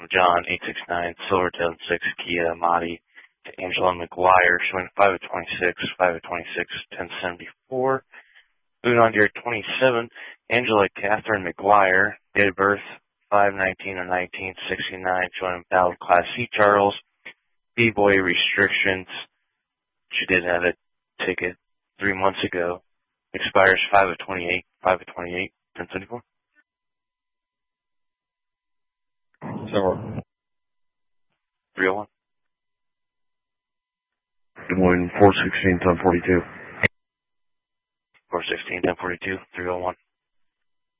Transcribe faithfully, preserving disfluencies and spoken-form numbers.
John, eight six nine, Silvertail six, Kia, Madi, to Angela McGuire, showing five of twenty-six, five of twenty-six, ten seventy-four. Moving on to your twenty-seven, Angela Catherine McGuire, date of birth five nineteen of nineteen sixty-nine, showing valid Class C, Charles. B-Boy restrictions. She did have a ticket three months ago. Expires five of twenty-eight, five of twenty-eight, ten seventy-four. So, three oh one. Des Moines, four sixteen, ten forty-two. four sixteen, ten forty-two, three oh one.